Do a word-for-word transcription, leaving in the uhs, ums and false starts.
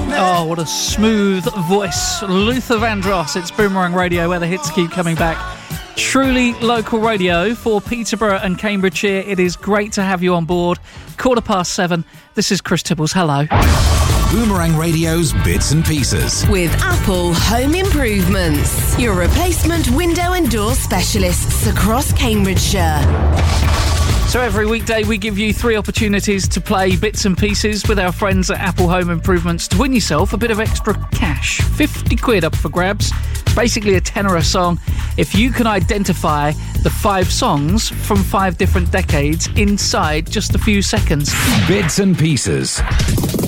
Oh, what a smooth voice. Luther Vandross. It's Boomerang Radio, where the hits keep coming back. Truly local radio for Peterborough and Cambridgeshire. It is great to have you on board. Quarter past seven. This is Chris Tibbles. Hello. Boomerang Radio's Bits and Pieces. With Apple Home Improvements, your replacement window and door specialists across Cambridgeshire. So every weekday we give you three opportunities to play Bits and Pieces with our friends at Apple Home Improvements to win yourself a bit of extra cash. fifty quid up for grabs. It's basically a tenner a song. If you can identify the five songs from five different decades inside just a few seconds. Bits and Pieces.